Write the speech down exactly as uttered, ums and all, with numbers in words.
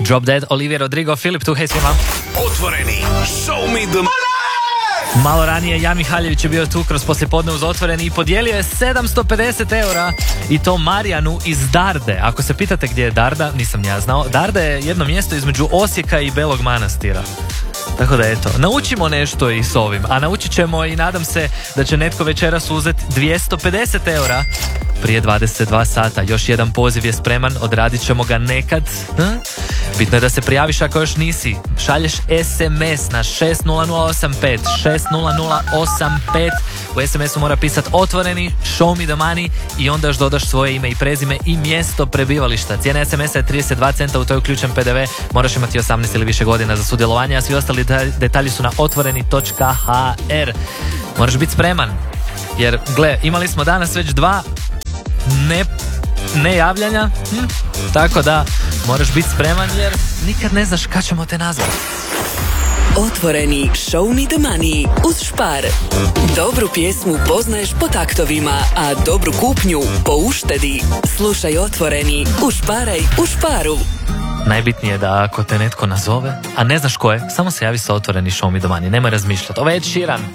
Drop Dead, Olivia Rodrigo, Filip tu, hej svima. Otvoreni, show me the money! Malo ranije Jan Mihaljević je bio tu kroz poslijepodne uz Otvoreni i podijelio je sedamsto pedeset eura i to Marijanu iz Darde. Ako se pitate gdje je Darda, nisam ja znao. Darda je jedno mjesto između Osijeka i Belog Manastira. Tako da eto, naučimo nešto i s ovim. A naučit ćemo i nadam se da će netko večeras uzeti dvjesto pedeset eura prije dvadeset dva sata. Još jedan poziv je spreman, odradit ćemo ga nekad. Ha? Bitno je da se prijaviš ako još nisi. Šalješ es em es na šest nula nula osam pet šest nula nula osam pet. U es em esu mora pisati Otvoreni, show me the money i onda još dodaš svoje ime i prezime i mjesto prebivališta. Cijena es em esa je trideset dva centa, u to je uključen pe de ve. Moraš imati osamnaest ili više godina za sudjelovanje, a svi ostali detalji su na otvoreni točka ha er. Moraš biti spreman, jer gle, imali smo danas već dva ne, ne javljanja, hm? Tako da moraš biti spreman jer nikad ne znaš kad ćemo te nazvati. Otvoreni, show me the money uz Spar. Dobru pjesmu poznaješ po taktovima, a dobru kupnju po uštedi. Slušaj Otvoreni, ušparaj u Sparu. Najbitnije je da ako te netko nazove, a ne znaš ko je, samo se javi sa Otvoreni, show me the money. Nemoj razmišljati. Ovo je Ed Sheeran.